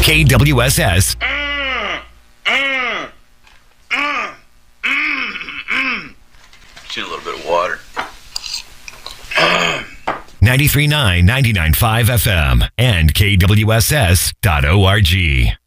KWSS. Just need a little bit of water. 93.9, 99.5 FM and KWSS.org.